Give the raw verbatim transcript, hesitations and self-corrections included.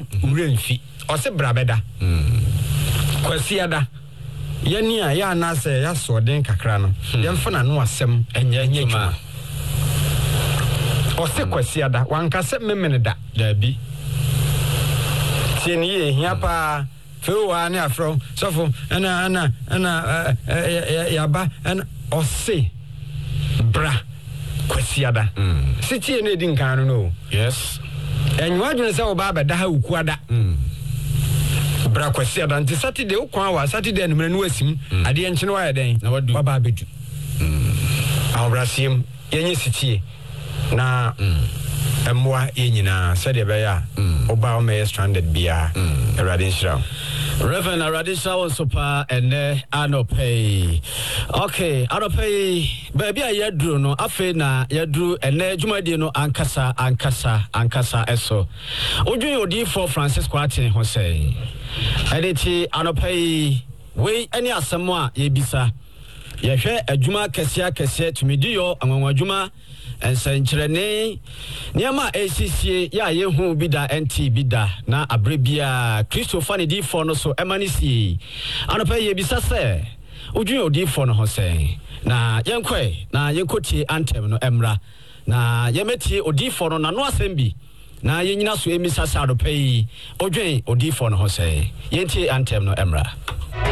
urenfi ose brabeda kwasiada yani a ya na se ya so den kakra no yemfa na no asem enye enye twuma ose kwasiada wankase memene da da bi tieni ye hia pa fewa ne afro sofo ana ana ana ya ba ana ose bra kwasiada sitie ne di nkan no yes enwa dwene se oba ba da ha ukuada bra kwasiada nti Saturday ukwan wa Saturday numre no asim ade enchene wa yeden wa ba bedu awrasim yenye sitie na emwa yenyina said be ya oba o me stranded bia erade nshira Reverend Aradisha was super and uh, Anopay. Okay, Anopay, baby, I yadru no, afe na yadru and uh, Jumadi no ankasa, ankasa, ankasa, eso. Oju yodi for Francis Quartin, Jose. Editi Anopay, we any asamwa yebisa. Yahwe adwuma kese kese tumidi yo anwanwa adwuma ensankyerene niama A C C ya yehu bida N T bida na abrebia Christopher ne di for no so emanisi anopa ye bisa se odwun odi for no ho se na yenkwe na yenkoti anthem no emra na yemeti odi for no na no asem na yenyina so emisa sa anopa yi odwun odi for no ho se yenti anthem no emra.